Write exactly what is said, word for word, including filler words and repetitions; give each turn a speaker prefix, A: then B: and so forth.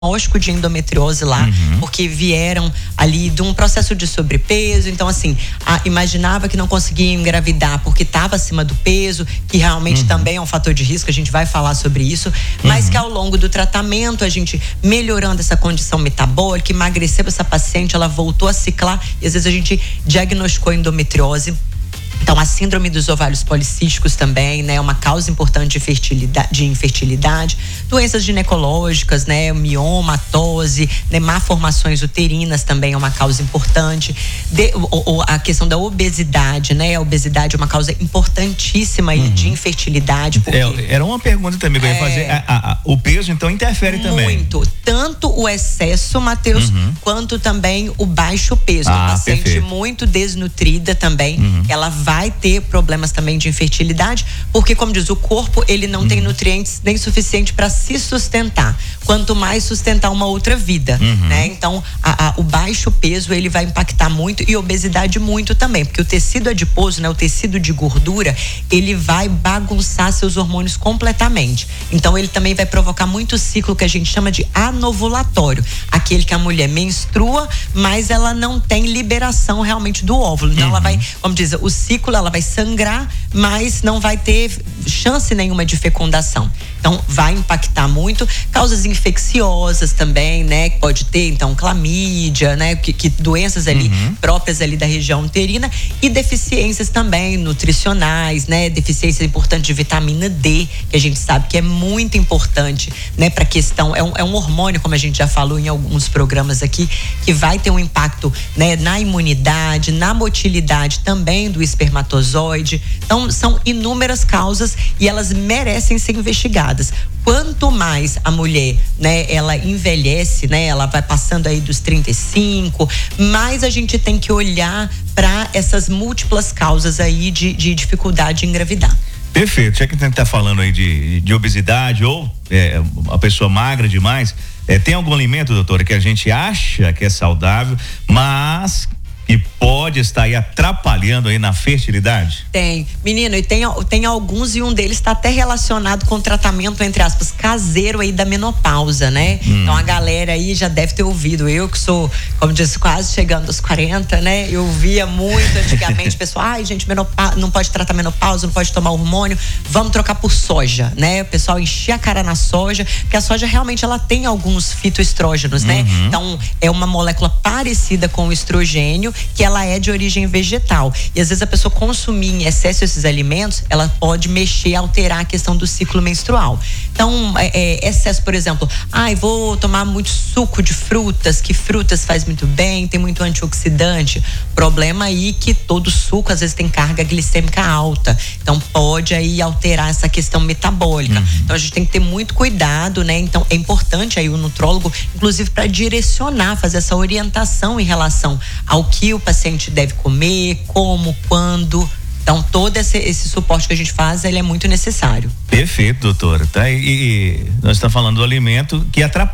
A: diagnóstico de endometriose lá, uhum. porque vieram ali de um processo de sobrepeso. Então, assim, a, imaginava que não conseguia engravidar porque estava acima do peso, que realmente uhum. também é um fator de risco, a gente vai falar sobre isso, mas uhum. que ao longo do tratamento, a gente melhorando essa condição metabólica, emagreceu essa paciente, ela voltou a ciclar e às vezes a gente diagnosticou endometriose. Então, a síndrome dos ovários policísticos também, né, é uma causa importante de, fertilidade, de infertilidade. Doenças ginecológicas, né, mioma, tose, né, malformações uterinas também é uma causa importante. De, o, o, a questão da obesidade, né, a obesidade é uma causa importantíssima uhum. de infertilidade. Porque,
B: é, era uma pergunta também que eu ia fazer. É, a, a, o peso, então, interfere
A: muito,
B: também?
A: Muito. Tanto o excesso, Matheus, uhum. quanto também o baixo peso.
B: Ah,
A: a paciente
B: perfeito.
A: muito desnutrida também, uhum. ela vai vai ter problemas também de infertilidade, porque, como diz, o corpo, ele não uhum. tem nutrientes nem suficiente para se sustentar, quanto mais sustentar uma outra vida, uhum. né? Então, a, a, o baixo peso, ele vai impactar muito, e obesidade muito também, porque o tecido adiposo, né, o tecido de gordura, ele vai bagunçar seus hormônios completamente. Então, ele também vai provocar muito ciclo que a gente chama de anovulatório, aquele que a mulher menstrua, mas ela não tem liberação realmente do óvulo. Então, uhum. ela vai, como diz, o ciclo ela vai sangrar, mas não vai ter chance nenhuma de fecundação. Então, vai impactar muito. Causas infecciosas também, né? Pode ter, então, clamídia, né? Que, que doenças ali uhum. próprias ali da região uterina, e deficiências também nutricionais, né? Deficiência importante de vitamina D, que a gente sabe que é muito importante, né? Para questão, é um, é um hormônio, como a gente já falou em alguns programas aqui, que vai ter um impacto, né? Na imunidade, na motilidade também do espermatozoide. Então, são inúmeras causas e elas merecem ser investigadas. Quanto mais a mulher, né, ela envelhece, né, ela vai passando aí dos trinta e cinco, mais a gente tem que olhar para essas múltiplas causas aí de, de dificuldade em engravidar.
B: Perfeito. Já que a gente tá falando aí de, de obesidade ou é, a pessoa magra demais, é, tem algum alimento, doutora, que a gente acha que é saudável, mas que pode estar aí atrapalhando aí na fertilidade?
A: Tem, menino, e tem, tem alguns, e um deles está até relacionado com o tratamento, entre aspas, caseiro aí da menopausa, né? Hum. Então a galera aí já deve ter ouvido. Eu que sou, como disse, quase chegando aos quarenta, né? Eu via muito antigamente, pessoal, ai gente, menopausa, não pode tratar menopausa, não pode tomar hormônio, vamos trocar por soja, né? O pessoal enchia a cara na soja, porque a soja realmente ela tem alguns fitoestrógenos, né? Uhum. Então é uma molécula parecida com o estrogênio, que ela é de origem vegetal. E às vezes a pessoa consumir em excesso esses alimentos, ela pode mexer, alterar a questão do ciclo menstrual. Então, é, é, excesso, por exemplo, ai, ah, vou tomar muito suco de frutas, que frutas faz muito bem, tem muito antioxidante. Problema aí que todo suco às vezes tem carga glicêmica alta. Então pode aí alterar essa questão metabólica. Uhum. Então a gente tem que ter muito cuidado, né? Então é importante aí o nutrólogo, inclusive para direcionar, fazer essa orientação em relação ao que o paciente deve comer, como, quando. Então, todo esse, esse suporte que a gente faz, ele é muito necessário.
B: Perfeito, doutora. Tá? E, e nós estamos falando do alimento que atrapalha